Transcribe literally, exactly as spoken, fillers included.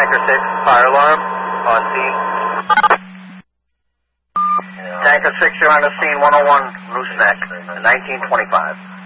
Tanker six, fire alarm on scene. Tanker six, you're on the scene, one oh one Loose Neck, nineteen twenty-five.